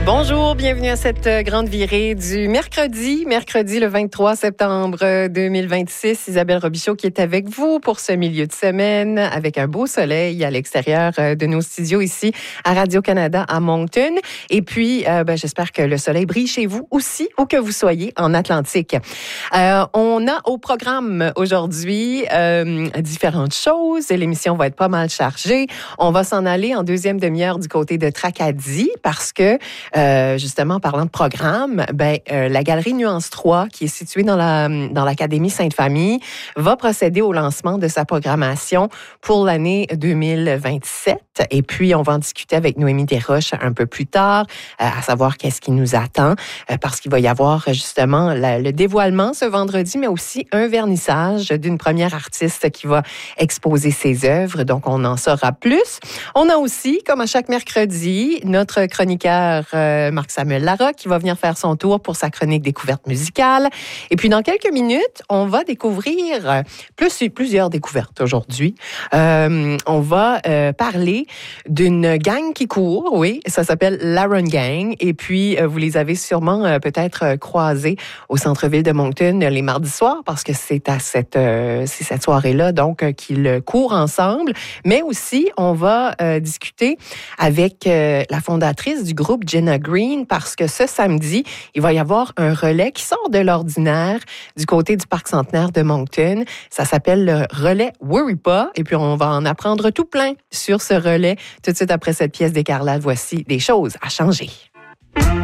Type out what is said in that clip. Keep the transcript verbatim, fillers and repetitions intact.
Bonjour, bienvenue à cette grande virée du mercredi, mercredi le vingt-trois septembre deux mille vingt-six. Isabelle Robichaud qui est avec vous pour ce milieu de semaine avec un beau soleil à l'extérieur de nos studios ici à Radio-Canada à Moncton. Et puis, euh, ben, j'espère que le soleil brille chez vous aussi, où que vous soyez en Atlantique. Euh, on a au programme aujourd'hui euh, différentes choses. L'émission va être pas mal chargée. On va s'en aller en deuxième demi-heure du côté de Tracadie parce que Euh, justement, en parlant de programme, ben, euh, la Galerie Nuance trois, qui est située dans la dans l'Académie Sainte-Famille, va procéder au lancement de sa programmation pour l'année deux mille vingt-sept. Et puis, on va en discuter avec Noémie Desroches un peu plus tard, euh, à savoir qu'est-ce qui nous attend, euh, parce qu'il va y avoir justement la, le dévoilement ce vendredi, mais aussi un vernissage d'une première artiste qui va exposer ses œuvres. Donc, on en saura plus. On a aussi, comme à chaque mercredi, notre chroniqueur euh, Marc-Samuel Larocque qui va venir faire son tour pour sa chronique découverte musicale. Et puis, dans quelques minutes, on va découvrir plus, plusieurs découvertes aujourd'hui. Euh, on va euh, parler d'une gang qui court, oui, ça s'appelle la Run Gang. Et puis, euh, vous les avez sûrement euh, peut-être euh, croisés au centre-ville de Moncton les mardis soirs parce que c'est à cette, euh, c'est cette soirée-là, donc, euh, qu'ils courent ensemble. Mais aussi, on va euh, discuter avec euh, la fondatrice du groupe Jenna Green parce que ce samedi, il va y avoir un relais qui sort de l'ordinaire du côté du Parc Centenaire de Moncton. Ça s'appelle le relais Worry Pas et puis on va en apprendre tout plein sur ce relais tout de suite après cette pièce d'Écarlate. Voici des choses à changer.